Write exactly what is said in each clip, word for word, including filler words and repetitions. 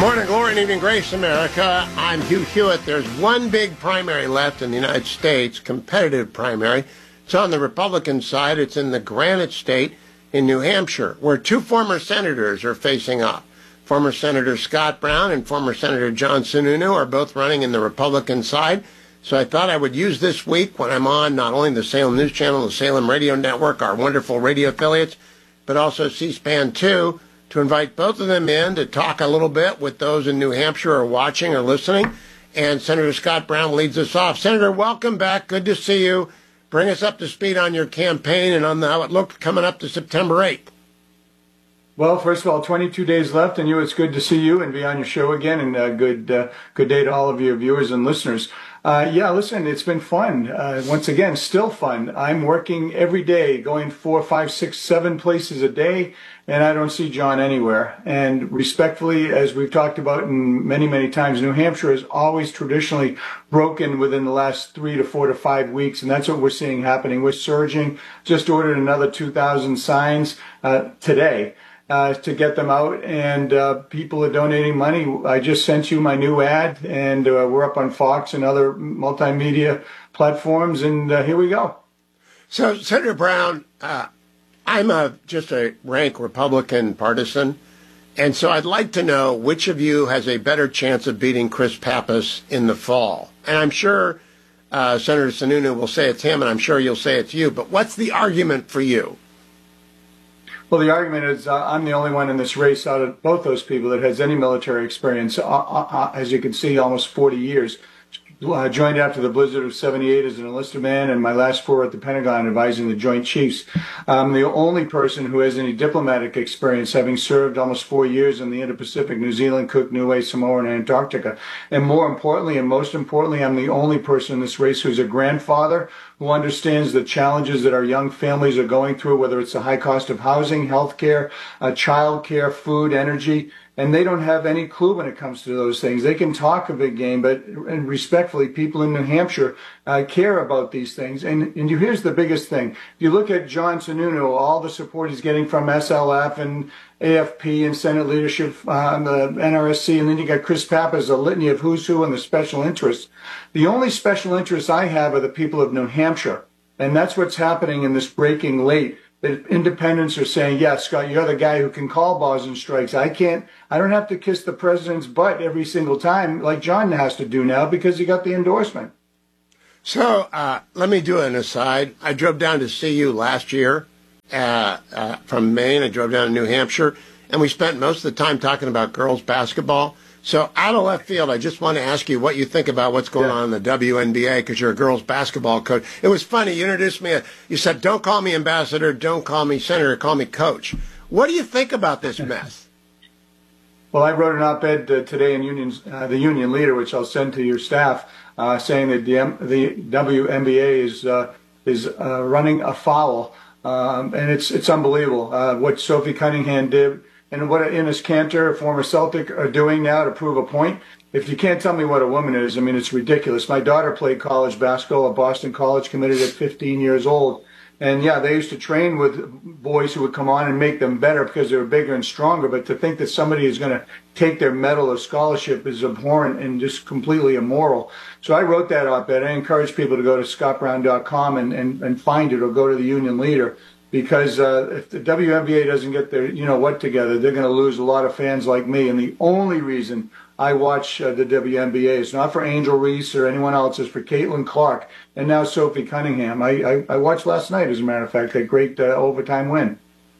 Morning glory and evening grace, America. I'm Hugh Hewitt. There's one big primary left in the United States, competitive primary. It's on the Republican side. It's in the Granite State in New Hampshire, where two former senators are facing off. Former Senator Scott Brown and former Senator John Sununu are both running in the Republican side. So I thought I would use this week when I'm on not only the Salem News Channel, the Salem Radio Network, our wonderful radio affiliates, but also C-SPAN two, to invite both of them in to talk a little bit with those in New Hampshire who are watching or listening. And Senator Scott Brown leads us off. Senator, welcome back. Good to see you. Bring us up to speed on your campaign and on how it looked coming up to September eighth. Well, first of all, twenty-two days left, and you, it's good to see you and be on your show again, and uh, good uh, good day to all of your viewers and listeners. Uh, yeah, listen, it's been fun. Uh, once again, still fun. I'm working every day, going four, five, six, seven places a day, and I don't see John anywhere. And respectfully, as we've talked about in many, many times, New Hampshire has always traditionally broken within the last three to four to five weeks, and that's what we're seeing happening. We're surging. Just ordered another two thousand signs uh, today. Uh, to get them out, and uh, people are donating money. I just sent you my new ad, and uh, we're up on Fox and other multimedia platforms, and uh, here we go. So, Senator Brown, uh, I'm a, just a rank Republican partisan, and so I'd like to know which of you has a better chance of beating Chris Pappas in the fall. And I'm sure uh, Senator Sununu will say it's him, and I'm sure you'll say it's you, but what's the argument for you? Well, the argument is uh, I'm the only one in this race out of both those people that has any military experience. Uh, uh, as you can see, almost forty years. Uh, joined after the blizzard of seventy-eight as an enlisted man, and my last four at the Pentagon advising the Joint Chiefs. I'm the only person who has any diplomatic experience, having served almost four years in the Indo-Pacific, New Zealand, Cook, Niue, Samoa, and Antarctica. And more importantly, and most importantly, I'm the only person in this race who's a grandfather who understands the challenges that our young families are going through, whether it's the high cost of housing, health care, uh, child care, food, energy. And they don't have any clue when it comes to those things. They can talk a big game, but and respectfully, people in New Hampshire uh, care about these things. And, and you, here's the biggest thing. If you look at John Sununu, all the support he's getting from S L F and A F P and Senate leadership uh, and the N R S C, and then you got Chris Pappas, a litany of who's who and the special interests. The only special interests I have are the people of New Hampshire. And that's what's happening in this breaking late. The independents are saying, yeah, Scott, you're the guy who can call balls and strikes. I can't, I don't have to kiss the president's butt every single time like John has to do now because he got the endorsement. So uh, let me do an aside. I drove down to see you last year uh, uh, from Maine. I drove down to New Hampshire, and we spent most of the time talking about girls basketball. So out of left field, I just want to ask you what you think about what's going yeah. on in the W N B A, because you're a girls basketball coach. It was funny. You introduced me. You said, don't call me ambassador, don't call me senator, call me coach. What do you think about this mess? Well, I wrote an op-ed uh, today in Unions, uh, the Union Leader, which I'll send to your staff, uh, saying that the, M- the W N B A is uh, is uh, running afoul. Um, and it's it's unbelievable uh, what Sophie Cunningham did. And what Enes Kanter, a former Celtic, are doing now to prove a point. If you can't tell me what a woman is, I mean, it's ridiculous. My daughter played college basketball at Boston College, committed at fifteen years old. And, yeah, they used to train with boys who would come on and make them better because they were bigger and stronger. But to think that somebody is going to take their medal or scholarship is abhorrent and just completely immoral. So I wrote that op-ed. I encourage people to go to scott brown dot com and, and, and find it, or go to the Union Leader. Because uh, if the W N B A doesn't get their, you know what, together, they're going to lose a lot of fans like me. And the only reason I watch uh, the W N B A is not for Angel Reese or anyone else. It's for Caitlin Clark and now Sophie Cunningham. I, I, I watched last night, as a matter of fact, that great uh, overtime win.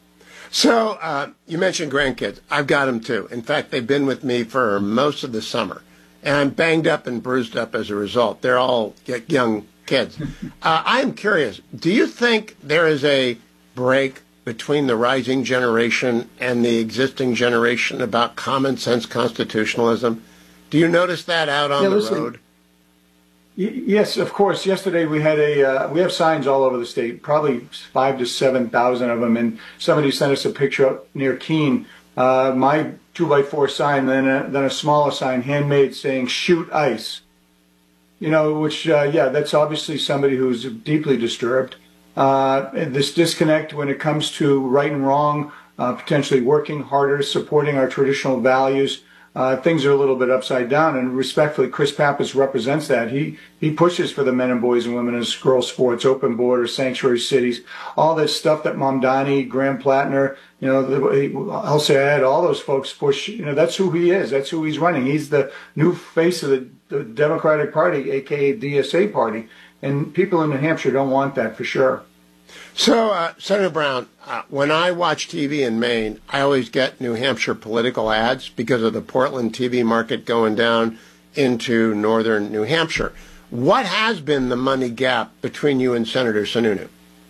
So uh, you mentioned grandkids. I've got them, too. In fact, they've been with me for most of the summer. And I'm banged up and bruised up as a result. They're all young kids. uh, I'm curious, do you think there is a break between the rising generation and the existing generation about common sense constitutionalism? Do you notice that out on yeah, the listen, road? Y- yes, of course. Yesterday we had a uh, we have signs all over the state, probably five to seven thousand of them, and somebody sent us a picture up near Keene. Uh, my two by four sign, then a, then a smaller sign, handmade, saying "Shoot ICE." You know, which uh, yeah, that's obviously somebody who's deeply disturbed. Uh, this disconnect when it comes to right and wrong, uh, potentially working harder, supporting our traditional values. uh, things are a little bit upside down. And respectfully, Chris Pappas represents that. He he pushes for the men and boys and women and girls sports, open borders, sanctuary cities, all this stuff that Mamdani, Graham Plattner, you know, the, I'll say all those folks push. You know, that's who he is. That's who he's running. He's the new face of the, the Democratic Party, aka D S A party. And people in New Hampshire don't want that for sure. So, uh, Senator Brown, uh, when I watch T V in Maine, I always get New Hampshire political ads because of the Portland T V market going down into northern New Hampshire. What has been the money gap between you and Senator Sununu?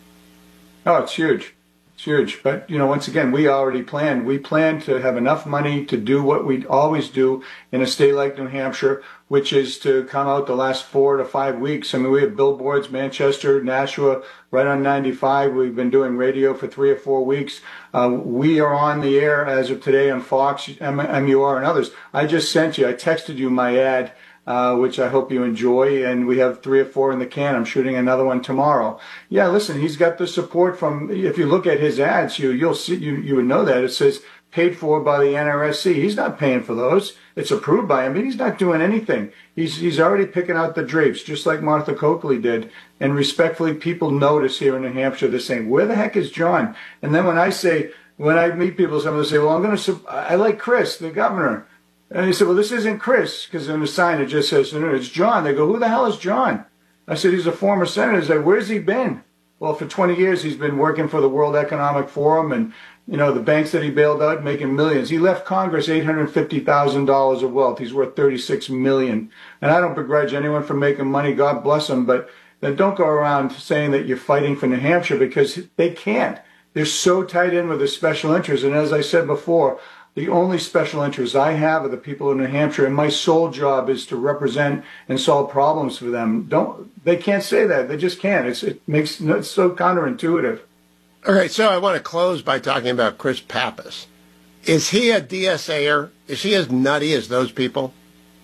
Oh, it's huge. It's huge. But, you know, once again, we already planned. We planned to have enough money to do what we always do in a state like New Hampshire, which is to come out the last four to five weeks. I mean, we have billboards, Manchester, Nashua, right on ninety-five. We've been doing radio for three or four weeks. Uh, we are on the air as of today on Fox, M U R, and others. I just sent you, I texted you my ad, uh, which I hope you enjoy, and we have three or four in the can. I'm shooting another one tomorrow. Yeah, listen, he's got the support from, if you look at his ads, you, you'll see, you, you would know that. It says, paid for by the N R S C. He's not paying for those. It's approved by him, but he's not doing anything. He's he's already picking out the drapes, just like Martha Coakley did. And respectfully, people notice here in New Hampshire, they're saying, where the heck is John? And then when I say, when I meet people, some of them say, well, I'm going to, I like Chris, the governor. And they say, well, this isn't Chris, because on the sign it just says, no, it's John. They go, who the hell is John? I said, he's a former senator. They said, where's he been? Well, for twenty years, he's been working for the World Economic Forum and, you know, the banks that he bailed out, making millions. He left Congress eight hundred fifty thousand dollars of wealth. He's worth thirty-six million dollars. And I don't begrudge anyone for making money. God bless them. But then don't go around saying that you're fighting for New Hampshire, because they can't. They're so tied in with the special interests. And as I said before, the only special interests I have are the people of New Hampshire, and my sole job is to represent and solve problems for them. Don't they can't say that. They just can't. It's, it makes it's so counterintuitive. All right, so I want to close by talking about Chris Pappas. Is he a D S A-er? Is he as nutty as those people?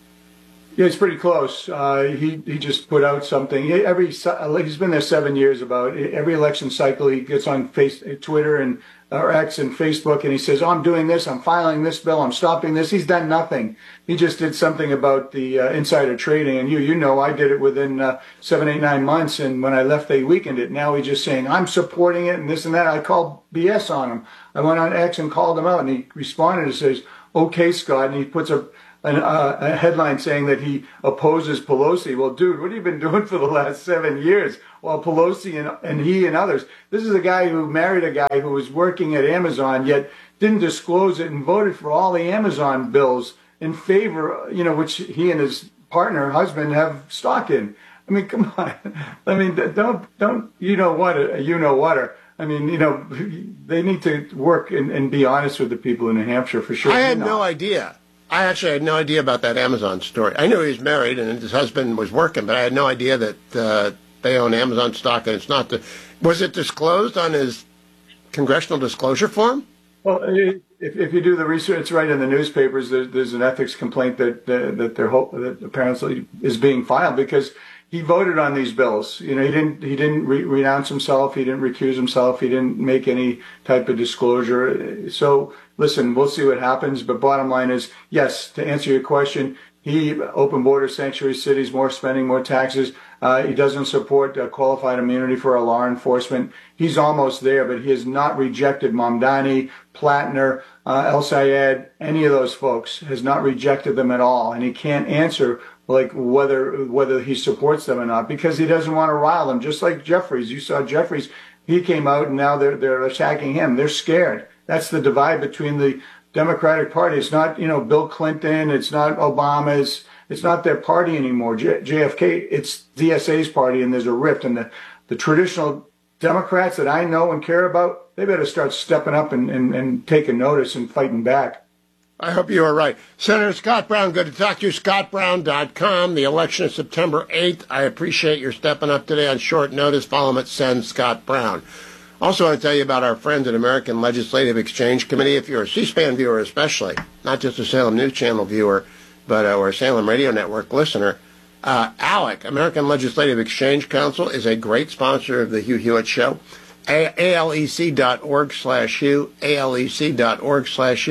Yeah, it's pretty close. Uh, he he just put out something. He, every he's been there seven years. About every election cycle, he gets on face, Twitter and or X and Facebook, and he says, "Oh, I'm doing this. I'm filing this bill. I'm stopping this." He's done nothing. He just did something about the uh, insider trading, and you you know I did it within uh, seven, eight, nine months, and when I left, they weakened it. Now he's just saying I'm supporting it and this and that. I called B S on him. I went on X and called him out, and he responded and says, "Okay, Scott," and he puts a An, uh, a headline saying that he opposes Pelosi. Well, dude, what have you been doing for the last seven years? Well, Pelosi and, and he and others. This is a guy who married a guy who was working at Amazon, yet didn't disclose it and voted for all the Amazon bills in favor, you know, which he and his partner, husband, have stock in. I mean, come on. I mean, don't, don't, you know what, a you know whatter. I mean, you know, they need to work and, and be honest with the people in New Hampshire for sure. I had you know. no idea. I actually had no idea about that Amazon story. I knew he was married and his husband was working, but I had no idea that uh, they own Amazon stock, and it's not. The, was it disclosed on his congressional disclosure form? Well, if, if you do the research, it's right in the newspapers. There, there's an ethics complaint that uh, that they're hope, that apparently is being filed because he voted on these bills. You know, he didn't he didn't re- renounce himself. He didn't recuse himself. He didn't make any type of disclosure. So. Listen, we'll see what happens, but bottom line is, yes, to answer your question, he, open border sanctuary cities, more spending, more taxes. Uh, he doesn't support uh, qualified immunity for our law enforcement. He's almost there, but he has not rejected Mamdani, Plattner, uh, El Sayed, any of those folks, has not rejected them at all. And he can't answer like whether whether he supports them or not because he doesn't want to rile them, just like Jeffries. You saw Jeffries, he came out and now they're they're attacking him. They're scared. That's the divide between the Democratic Party. It's not, you know, Bill Clinton. It's not Obama's. It's not their party anymore. J- JFK, it's D S A's party, and there's a rift. And the, the traditional Democrats that I know and care about, they better start stepping up and, and, and taking notice and fighting back. I hope you are right. Senator Scott Brown, good to talk to you. Scott Brown dot com. The election is September eighth. I appreciate your stepping up today on short notice. Follow him at Send Scott Brown. Also, I want to tell you about our friends at American Legislative Exchange Committee. If you're a C-SPAN viewer especially, not just a Salem News Channel viewer, but uh, or a Salem Radio Network listener, uh, ALEC, American Legislative Exchange Council, is a great sponsor of the Hugh Hewitt Show. A- ALEC.org slash Hugh, ALEC.org slash Hugh.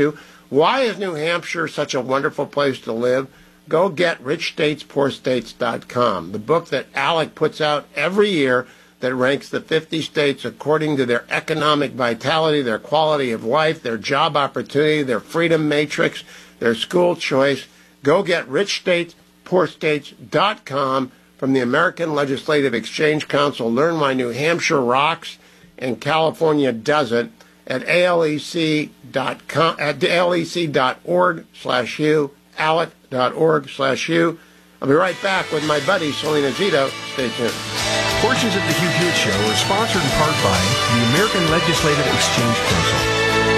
Why is New Hampshire such a wonderful place to live? Go get rich states poor states dot com, the book that ALEC puts out every year that ranks the fifty states according to their economic vitality, their quality of life, their job opportunity, their freedom matrix, their school choice. Go get rich states poor states dot com from the American Legislative Exchange Council. Learn why New Hampshire rocks and California doesn't at alec dot com, at alec.org slash u, alec.org slash u. I'll be right back with my buddy Selena Zito. Stay tuned. Portions of the Hugh Hewitt Show are sponsored in part by the American Legislative Exchange Council.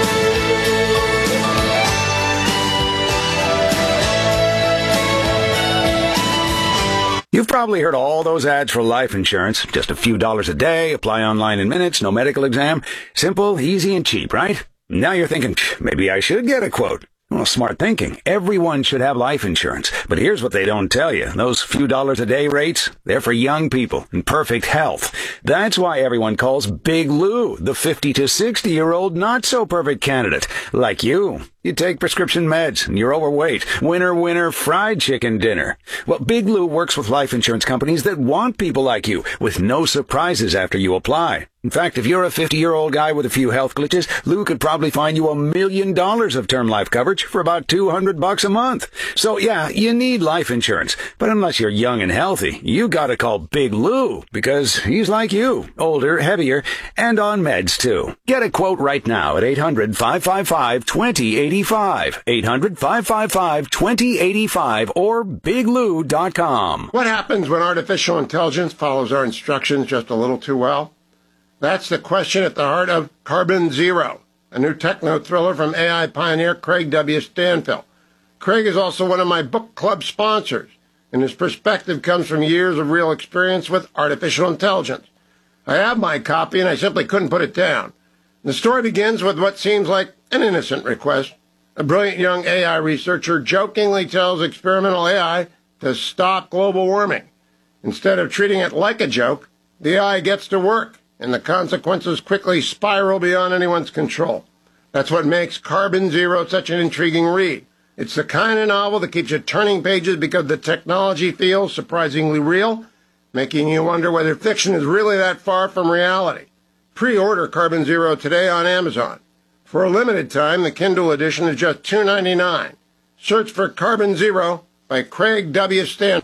You've probably heard all those ads for life insurance. Just a few dollars a day, apply online in minutes, no medical exam. Simple, easy, and cheap, right? Now you're thinking, maybe I should get a quote. Well, smart thinking. Everyone should have life insurance. But here's what they don't tell you. Those few dollars a day rates, they're for young people in perfect health. That's why everyone calls Big Lou the fifty to sixty year old not so perfect candidate. Like you. You take prescription meds and you're overweight. Winner, winner, fried chicken dinner. Well, Big Lou works with life insurance companies that want people like you with no surprises after you apply. In fact, if you're a fifty-year-old guy with a few health glitches, Lou could probably find you a million dollars of term life coverage for about two hundred bucks a month. So yeah, you need life insurance. But unless you're young and healthy, you gotta call Big Lou because he's like you, older, heavier, and on meds too. Get a quote right now at eight hundred, five five five, two zero eight five, eight hundred, five five five, two zero eight five, or big lou dot com. What happens when artificial intelligence follows our instructions just a little too well? That's the question at the heart of Carbon Zero, a new techno thriller from A I pioneer Craig W. Stanfill. Craig is also one of my book club sponsors, and his perspective comes from years of real experience with artificial intelligence. I have my copy, and I simply couldn't put it down. The story begins with what seems like an innocent request. A brilliant young A I researcher jokingly tells experimental A I to stop global warming. Instead of treating it like a joke, the A I gets to work, and the consequences quickly spiral beyond anyone's control. That's what makes Carbon Zero such an intriguing read. It's the kind of novel that keeps you turning pages because the technology feels surprisingly real, making you wonder whether fiction is really that far from reality. Pre-order Carbon Zero today on Amazon. For a limited time, the Kindle edition is just two dollars and ninety-nine cents. Search for Carbon Zero by Craig W. Stanfill.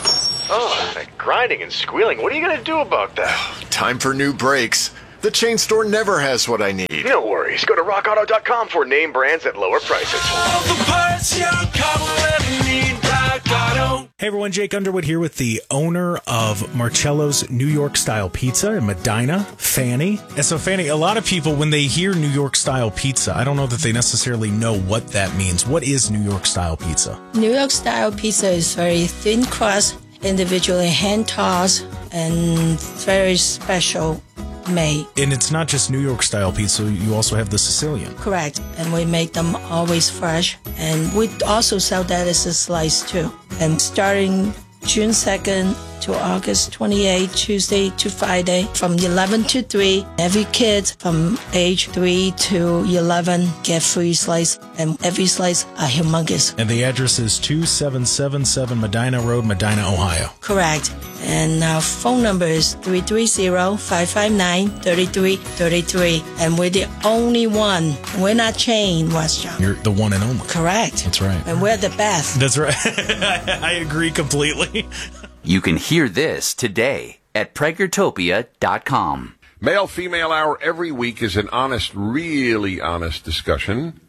Oh, that grinding and squealing. What are you going to do about that? Time for new brakes. The chain store never has what I need. No worries. Go to rock auto dot com for name brands at lower prices. All the parts your car will ever need, Rock Auto. Hey everyone, Jake Underwood here with the owner of Marcello's New York Style Pizza in Medina, Fanny. And so Fanny, a lot of people, when they hear New York Style Pizza, I don't know that they necessarily know what that means. What is New York Style Pizza? New York Style Pizza is very thin crust, individually hand tossed, and very special made. And it's not just New York Style Pizza, you also have the Sicilian. Correct. And we make them always fresh. And we also sell that as a slice too. And starting June second to August twenty-eighth, Tuesday to Friday, from eleven to three, every kid from age three to eleven get free slice, and every slice are humongous. And the address is two seven seven seven Medina Road, Medina, Ohio. Correct. And our phone number is three three zero, five five nine, three three three three. And we're the only one. We're not chain restaurant. You're the one and only. Correct. That's right. And we're the best. That's right. I agree completely. You can hear this today at Pregertopia dot com. Male Female Hour every week is an honest, really honest discussion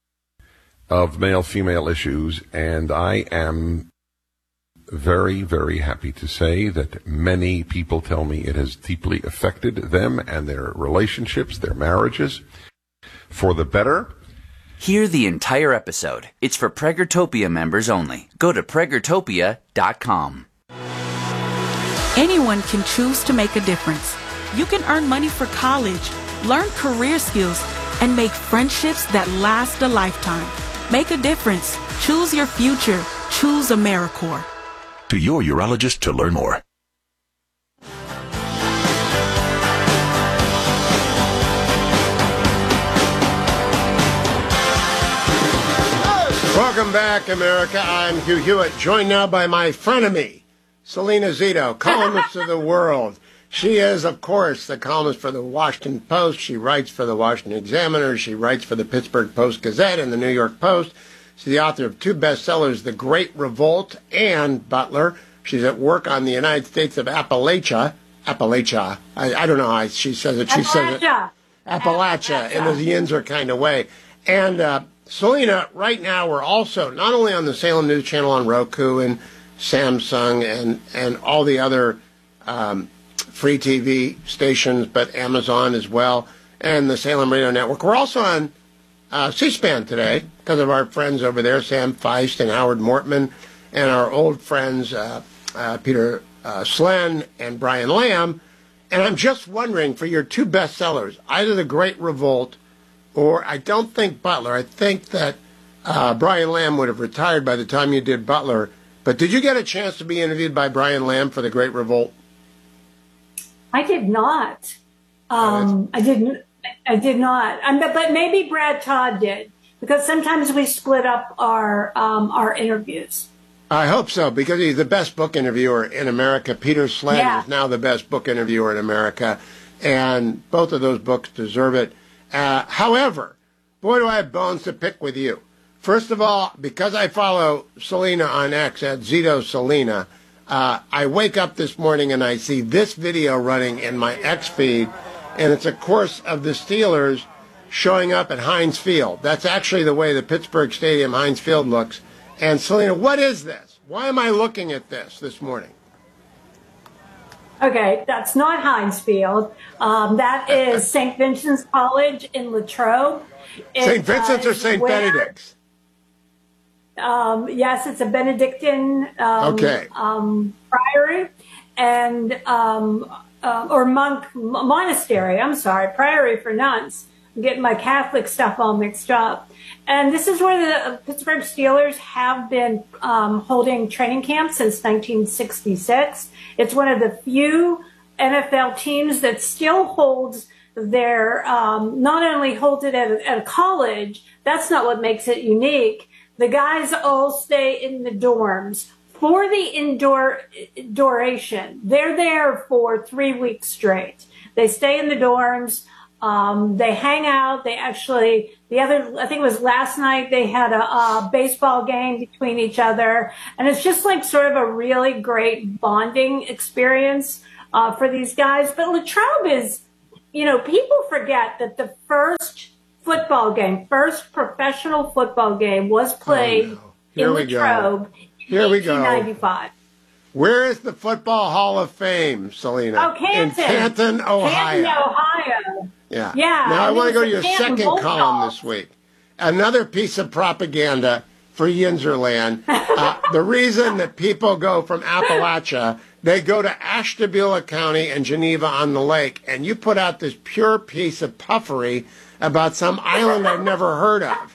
of male-female issues, and I am very, very happy to say that many people tell me it has deeply affected them and their relationships, their marriages, for the better. Hear the entire episode. It's for Pregertopia members only. Go to Pregertopia dot com. Anyone can choose to make a difference. You can earn money for college, learn career skills, and make friendships that last a lifetime. Make a difference. Choose your future. Choose AmeriCorps. To your urologist to learn more. Welcome back, America. I'm Hugh Hewitt, joined now by my frenemy, Selena Zito, columnist of The World. She is, of course, the columnist for the Washington Post. She writes for the Washington Examiner. She writes for the Pittsburgh Post-Gazette and the New York Post. She's the author of two bestsellers, The Great Revolt and Butler. She's at work on the United States of Appalachia. Appalachia. I, I don't know how she says it. She says it. Appalachia. Appalachia, in a Yinzer kind of way. And uh, Selena, right now we're also not only on the Salem News Channel on Roku and Samsung and, and all the other um, free T V stations, but Amazon as well, and the Salem Radio Network. We're also on uh, C-SPAN today because of our friends over there, Sam Feist and Howard Mortman, and our old friends, uh, uh, Peter uh, Slen and Brian Lamb. And I'm just wondering, for your two bestsellers, either The Great Revolt or I don't think Butler. I think that uh, Brian Lamb would have retired by the time you did Butler. But did you get a chance to be interviewed by Brian Lamb for The Great Revolt? I did not. Um, I didn't. I did not. Um, but, but maybe Brad Todd did, because sometimes we split up our um, our interviews. I hope so, because he's the best book interviewer in America. Peter Slen yeah. is now the best book interviewer in America, and both of those books deserve it. Uh, however, boy, do I have bones to pick with you. First of all, because I follow Selena on X at Zito Selena, uh, I wake up this morning and I see this video running in my X feed, and it's a course of the Steelers showing up at Heinz Field. That's actually the way the Pittsburgh Stadium, Heinz Field, looks. And Selena, what is this? Why am I looking at this this morning? Okay, that's not Heinz Field. Um, that is Saint Vincent's College in Latrobe. Saint Vincent's or Saint Benedict's? Um, yes, it's a Benedictine um, okay. um, priory and um, uh, or monk monastery. I'm sorry, priory for nuns. I'm getting my Catholic stuff all mixed up. And this is where the Pittsburgh Steelers have been um, holding training camps since nineteen sixty-six. It's one of the few N F L teams that still holds their, um, not only holds it at a, at a college, that's not what makes it unique. The guys all stay in the dorms for the indoor duration. They're there for three weeks straight. They stay in the dorms. Um, they hang out. They actually, the other, I think it was last night, they had a, a baseball game between each other. And it's just like sort of a really great bonding experience uh, for these guys. But Latrobe is, you know, people forget that the first football game, first professional football game was played oh, no. in Latrobe Here in we go. eighteen ninety-five. Where is the Football Hall of Fame, Selena? Oh, Canton. In Canton, Ohio. Canton, Ohio. Yeah. Yeah. Now I want to go to your Canton second Bulldogs. column this week. Another piece of propaganda for Yinzerland. Uh, the reason that people go from Appalachia, they go to Ashtabula County and Geneva on the Lake, and you put out this pure piece of puffery about some island I've never heard of.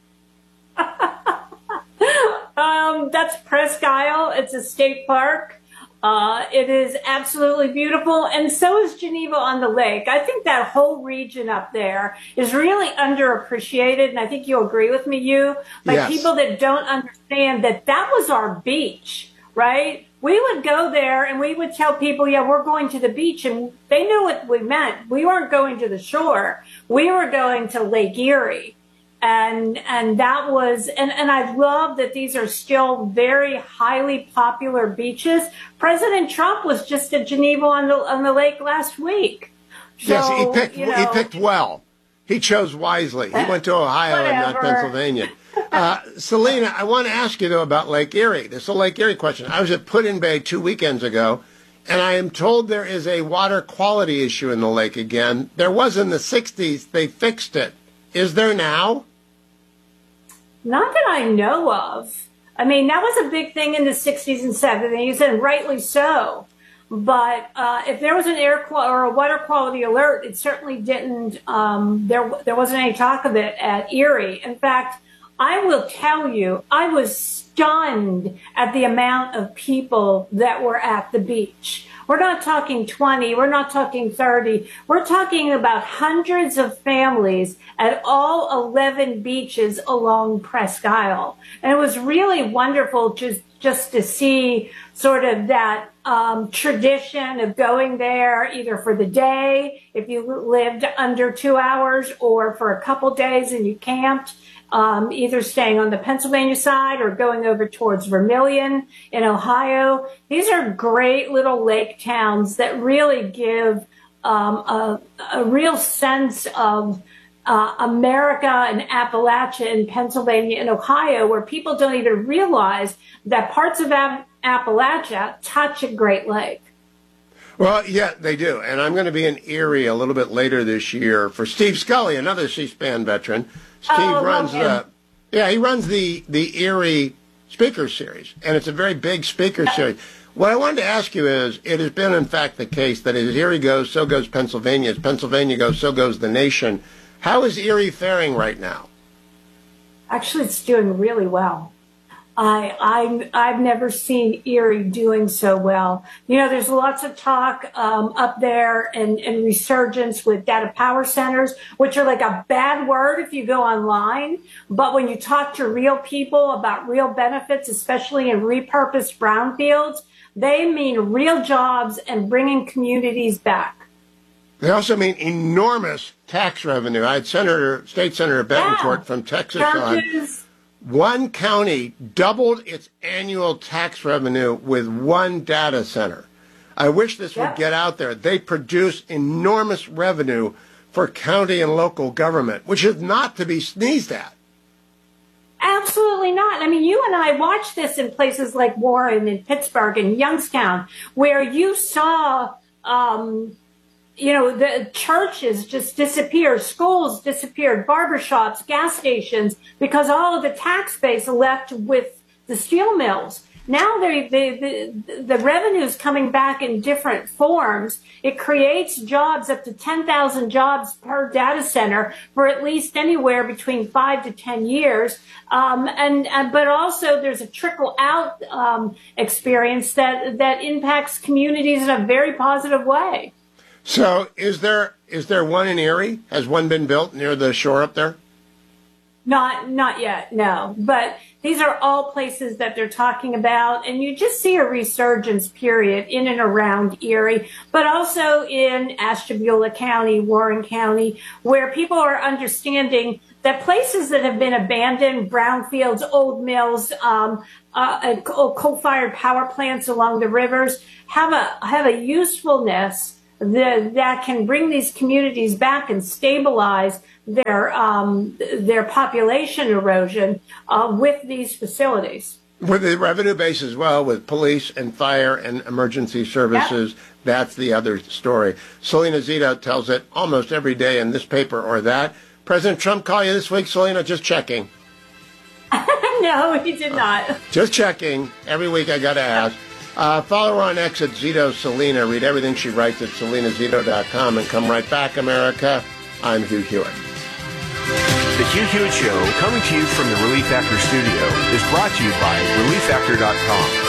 Um, that's Presque Isle. It's a state park. Uh, it is absolutely beautiful, and so is Geneva on the Lake. I think that whole region up there is really underappreciated, and I think you'll agree with me, you, by yes. people that don't understand that that was our beach, right? We would go there and we would tell people, yeah, we're going to the beach, and they knew what we meant. We weren't going to the shore. We were going to Lake Erie. And and that was, and, and I love that these are still very highly popular beaches. President Trump was just at Geneva on the on the lake last week. So, yes, he picked you know, he picked well. He chose wisely. He went to Ohio and not Pennsylvania. Uh, Selena, I want to ask you, though, about Lake Erie. This is a Lake Erie question. I was at Put-in-Bay two weekends ago, and I am told there is a water quality issue in the lake again. There was in the sixties. They fixed it. Is there now? Not that I know of. I mean, that was a big thing in the sixties and seventies, and rightly so. But uh, if there was an air qual- or a water quality alert, it certainly didn't. Um, there, there wasn't any talk of it at Erie. In fact, I will tell you, I was stunned at the amount of people that were at the beach. We're not talking twenty, we're not talking thirty. We're talking about hundreds of families at all eleven beaches along Presque Isle. And it was really wonderful just, just to see sort of that um, tradition of going there either for the day, if you lived under two hours, or for a couple days and you camped. Um, either staying on the Pennsylvania side or going over towards Vermilion in Ohio. These are great little lake towns that really give um, a, a real sense of uh, America and Appalachia and Pennsylvania and Ohio, where people don't even realize that parts of App- Appalachia touch a Great Lake. Well, yeah, they do. And I'm going to be in Erie a little bit later this year for Steve Scully, another C-SPAN veteran. Steve oh, runs the, yeah, he runs the, the Erie Speaker Series, and it's a very big speaker series. What I wanted to ask you is, it has been, in fact, the case that as Erie goes, so goes Pennsylvania. As Pennsylvania goes, so goes the nation. How is Erie faring right now? Actually, it's doing really well. I, I, I've never seen Erie doing so well. You know, there's lots of talk um, up there and, and resurgence with data power centers, which are like a bad word if you go online. But when you talk to real people about real benefits, especially in repurposed brownfields, they mean real jobs and bringing communities back. They also mean enormous tax revenue. I had Senator, State Senator Betancourt yeah. from Texas Churches. on. One county doubled its annual tax revenue with one data center. I wish this yep. would get out there. They produce enormous revenue for county and local government, which is not to be sneezed at. Absolutely not. I mean, you and I watched this in places like Warren and Pittsburgh and Youngstown, where you saw, um, you know, the churches just disappeared, schools disappeared, barbershops, gas stations, because all of the tax base left with the steel mills. Now they, they, the, the revenue is coming back in different forms. It creates jobs, up to ten thousand jobs per data center for at least anywhere between five to ten years. Um, and, and but also there's a trickle out um, experience that, that impacts communities in a very positive way. So is there is there one in Erie? Has one been built near the shore up there? Not not yet, no. But these are all places that they're talking about, and you just see a resurgence period in and around Erie, but also in Ashtabula County, Warren County, where people are understanding that places that have been abandoned, brownfields, old mills, um, uh, coal-fired power plants along the rivers, have a have a usefulness that, that can bring these communities back and stabilize their um, their population erosion uh, with these facilities. With the revenue base as well, with police and fire and emergency services, yep. That's the other story. Selena Zito tells it almost every day in this paper or that. President Trump call you this week, Selena? Just checking. No, he did not. Uh, just checking. Every week I got to ask. Uh, follow her on X at Zito Selena. Read everything she writes at selena zito dot com and come right back, America. I'm Hugh Hewitt. The Hugh Hewitt Show, coming to you from the Relief Factor studio, is brought to you by relief factor dot com.